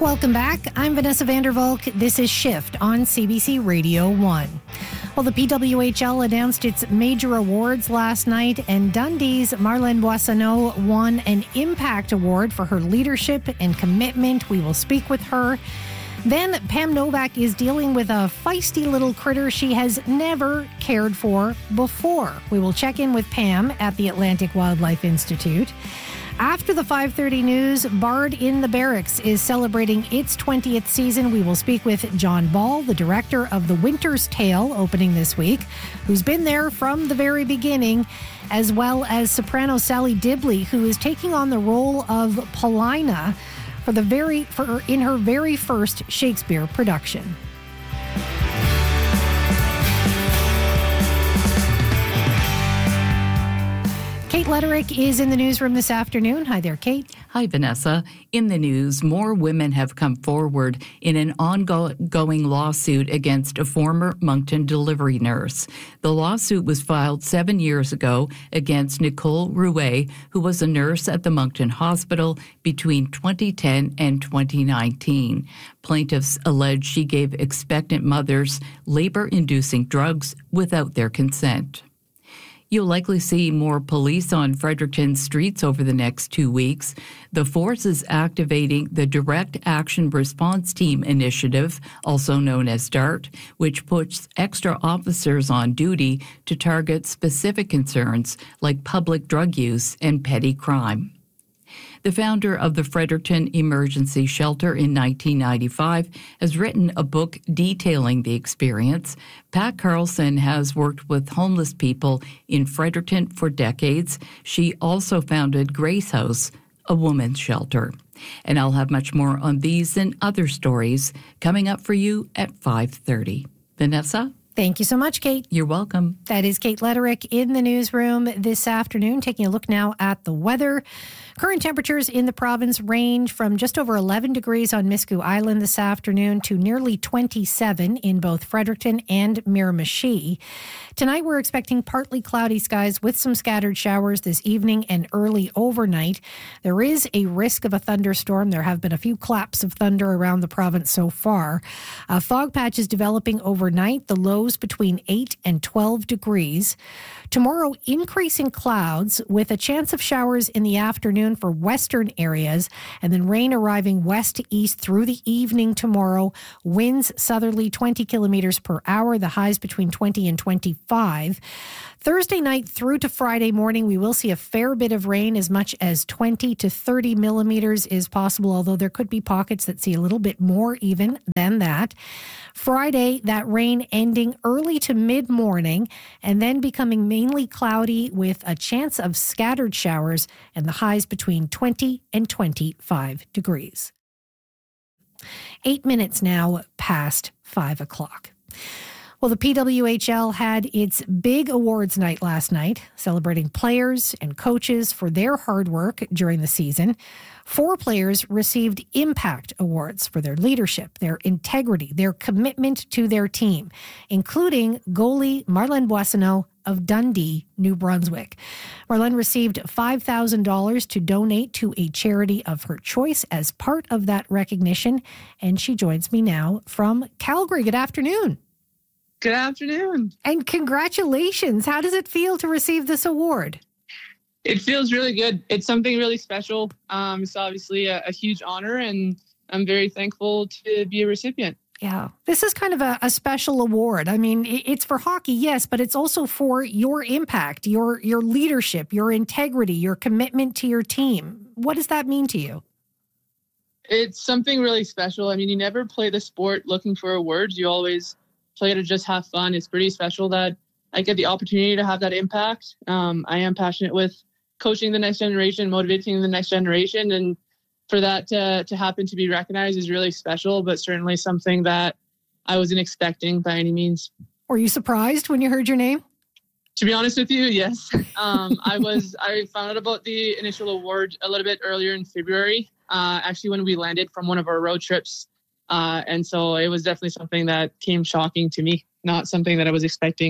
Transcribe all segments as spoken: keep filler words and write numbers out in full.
Welcome back. I'm Vanessa Vandervalk. This is Shift on C B C Radio one. Well, the P W H L announced its major awards last night, and Dundee's Marlène Boissonnault won an Impact Award for her leadership and commitment. We will speak with her. Then Pam Novak is dealing with a feisty little critter she has never cared for before. We will check in with Pam at the Atlantic Wildlife Institute. After the five thirty news, Bard in the Barracks is celebrating its twentieth season. We will speak with John Ball, the director of The Winter's Tale, opening this week, who's been there from the very beginning, as well as soprano Sally Dibley, who is taking on the role of Paulina for the very for in her very first Shakespeare production. Kate Letterick is in the newsroom this afternoon. Hi there, Kate. Hi, Vanessa. In the news, more women have come forward in an ongoing lawsuit against a former Moncton delivery nurse. The lawsuit was filed seven years ago against Nicole Rouet, who was a nurse at the Moncton Hospital between twenty ten and twenty nineteen. Plaintiffs allege she gave expectant mothers labor-inducing drugs without their consent. You'll likely see more police on Fredericton streets over the next two weeks. The force is activating the Direct Action Response Team initiative, also known as DART, which puts extra officers on duty to target specific concerns like public drug use and petty crime. The founder of the Fredericton Emergency Shelter in nineteen ninety-five has written a book detailing the experience. Pat Carlson has worked with homeless people in Fredericton for decades. She also founded Grace House, a woman's shelter. And I'll have much more on these and other stories coming up for you at five thirty. Vanessa? Thank you so much, Kate. You're welcome. That is Kate Letterick in the newsroom this afternoon, taking a look now at the weather. Current temperatures in the province range from just over eleven degrees on Miscou Island this afternoon to nearly twenty-seven in both Fredericton and Miramichi. Tonight, we're expecting partly cloudy skies with some scattered showers this evening and early overnight. There is a risk of a thunderstorm. There have been a few claps of thunder around the province so far. A fog patch is developing overnight. The lows between eight and twelve degrees. Tomorrow, increasing clouds with a chance of showers in the afternoon for western areas, and then rain arriving west to east through the evening tomorrow. Winds southerly twenty kilometers per hour, the highs between twenty and twenty-five. Thursday night through to Friday morning, we will see a fair bit of rain. As much as twenty to thirty millimeters is possible, although there could be pockets that see a little bit more even than that. Friday, that rain ending early to mid-morning and then becoming mainly cloudy with a chance of scattered showers and the highs between twenty and twenty-five degrees. Eight minutes now past five o'clock. Well, the P W H L had its big awards night last night, celebrating players and coaches for their hard work during the season. Four players received Impact Awards for their leadership, their integrity, their commitment to their team, including goalie Marlène Boissonnault of Dundee, New Brunswick. Marlène received five thousand dollars to donate to a charity of her choice as part of that recognition, and she joins me now from Calgary. Good afternoon. Good afternoon. And congratulations. How does it feel to receive this award? It feels really good. It's something really special. Um, it's obviously a, a huge honor, and I'm very thankful to be a recipient. Yeah. This is kind of a, a special award. I mean, it, it's for hockey, yes, but it's also for your impact, your your leadership, your integrity, your commitment to your team. What does that mean to you? It's something really special. I mean, you never play the sport looking for awards. You always play to just have fun. It's pretty special that I get the opportunity to have that impact. Um, I am passionate with coaching the next generation, motivating the next generation. And for that to, to happen to be recognized is really special, but certainly something that I wasn't expecting by any means. Were you surprised when you heard your name? To be honest with you, yes. Um, I was. I found out about the initial award a little bit earlier in February, uh, actually when we landed from one of our road trips. Uh, and so it was definitely something that came shocking to me, not something that I was expecting.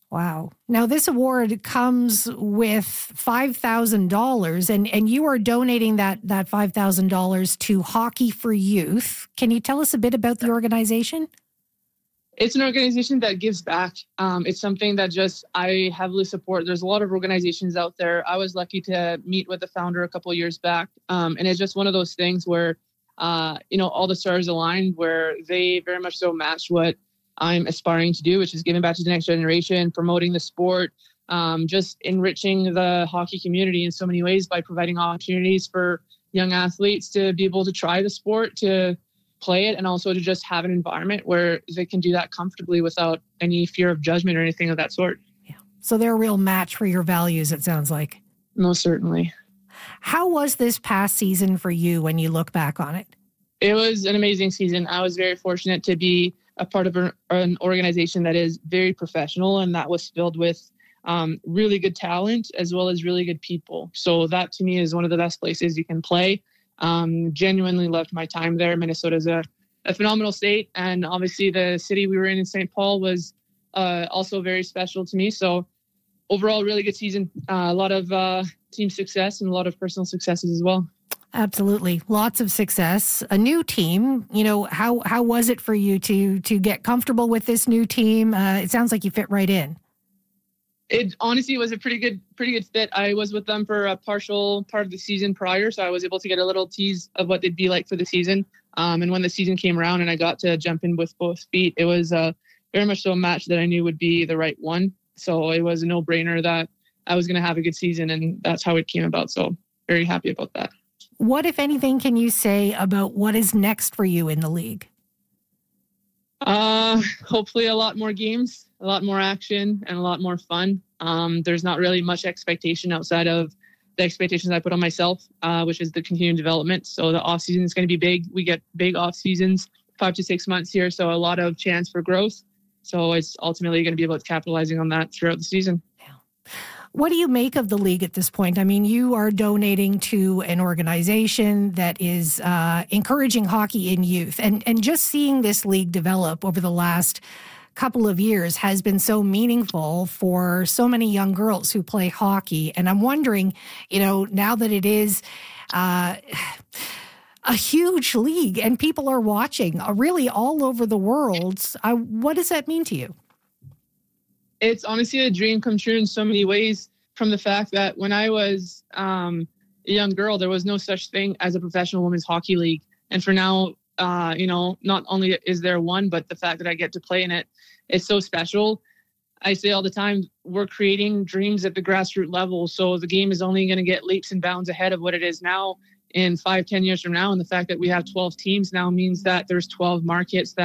Wow. Now, this award comes with five thousand dollars, and, and you are donating that, that five thousand dollars to Hockey for Youth. Can you tell us a bit about the organization? It's an organization that gives back. Um, it's something that just I heavily support. There's a lot of organizations out there. I was lucky to meet with the founder a couple of years back, um, and it's just one of those things where, uh, you know, all the stars aligned, where they very much so match what I'm aspiring to do, which is giving back to the next generation, promoting the sport, um, just enriching the hockey community in so many ways by providing opportunities for young athletes to be able to try the sport, to play it, and also to just have an environment where they can do that comfortably without any fear of judgment or anything of that sort. Yeah. So they're a real match for your values, it sounds like. Most certainly. How was this past season for you when you look back on it? It was an amazing season. I was very fortunate to be a part of an organization that is very professional and that was filled with um, really good talent as well as really good people. So that to me is one of the best places you can play. Um, genuinely loved my time there. Minnesota is a, a phenomenal state. And obviously the city we were in in Saint Paul was uh, also very special to me. So overall, really good season. Uh, a lot of uh, team success and a lot of personal successes as well. Absolutely. Lots of success. A new team. You know, how how was it for you to to get comfortable with this new team? Uh, it sounds like you fit right in. It honestly was a pretty good pretty good fit. I was with them for a partial part of the season prior, so I was able to get a little tease of what they'd be like for the season. Um, and when the season came around and I got to jump in with both feet, it was uh, very much so a match that I knew would be the right one. So it was a no-brainer that I was going to have a good season, and that's how it came about. So very happy about that. What, if anything, can you say about what is next for you in the league? Uh, hopefully a lot more games, a lot more action, and a lot more fun. Um, there's not really much expectation outside of the expectations I put on myself, uh, which is the continued development. So the off season is going to be big. We get big off seasons, five to six months here. So a lot of chance for growth. So it's ultimately going to be about capitalizing on that throughout the season. Yeah. What do you make of the league at this point? I mean, you are donating to an organization that is uh, encouraging hockey in youth. And, and just seeing this league develop over the last couple of years has been so meaningful for so many young girls who play hockey. And I'm wondering, you know, now that it is uh, a huge league and people are watching uh, really all over the world, uh, what does that mean to you? It's honestly a dream come true in so many ways, from the fact that when I was um, a young girl, there was no such thing as a professional women's hockey league. And for now, uh, you know, not only is there one, but the fact that I get to play in it is so special. I say all the time, we're creating dreams at the grassroots level. So the game is only going to get leaps and bounds ahead of what it is now in five, ten years from now. And the fact that we have twelve teams now means that there's twelve markets that